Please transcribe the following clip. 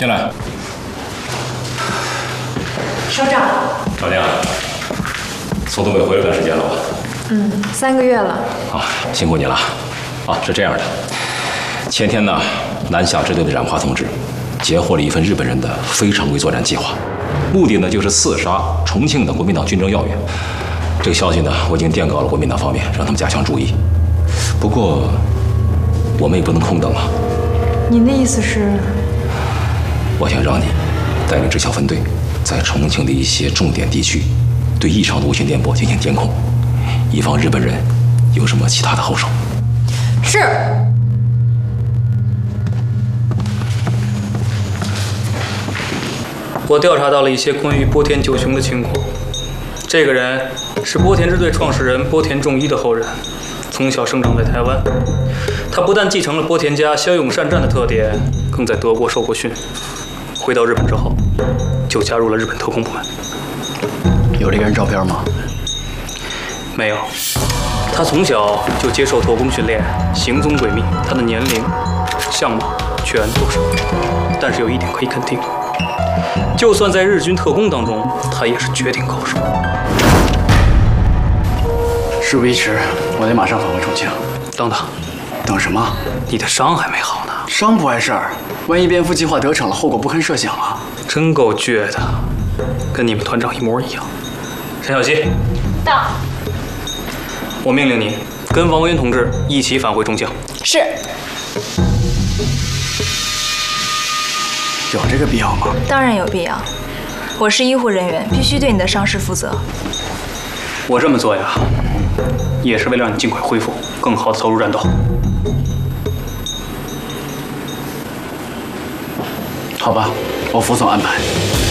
进来。 首长。 长江，从东北回来段时间了吧 ？3个月了。 啊，辛苦你了。啊，是这样的，前天呢，南下支队的冉华同志截获了一份日本人的非常规作战计划，目的呢就是刺杀重庆的国民党军政要员。这个消息呢，我已经电告了国民党方面，让他们加强注意。不过，我们也不能空等啊。 您的意思是？ 我想让你带领支小分队，在重庆的一些重点地区，对异常的无线电波进行监控，以防日本人有什么其他的后手。 是。 我调查到了一些关于波田九雄的情况。这个人是波田支队创始人波田重一的后人，从小生长在台湾。他不但继承了波田家骁勇善战的特点，更在德国受过训。回到日本之后，就加入了日本特工部门。 有这个人照片吗？ 没有。他从小就接受特工训练，行踪诡秘。他的年龄、相貌全都是未知，但是有一点可以肯定，就算在日军特工当中，他也是绝顶高手。 事不宜迟，我得马上返回重庆。 等等， 等什么？ 你的伤还没好呢。 伤不碍事儿，万一蝙蝠计划得逞了，后果不堪设想啊！ 真够倔的，跟你们团长一模一样。陈小希， 到。 我命令你跟王源同志一起返回重庆。 是。 有这个必要吗？ 当然有必要。我是医护人员，必须对你的伤势负责。 我这么做呀，也是为了让你尽快恢复，更好的投入战斗。 好吧，我服从安排。